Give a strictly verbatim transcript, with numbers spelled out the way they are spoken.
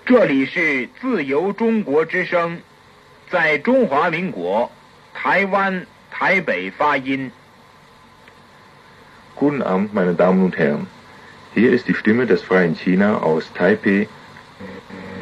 这里是自由中国之声，在中华民国台湾台北发音。 Guten Abend, meine Damen und Herren. Hier ist die Stimme des Freien China aus Taipei.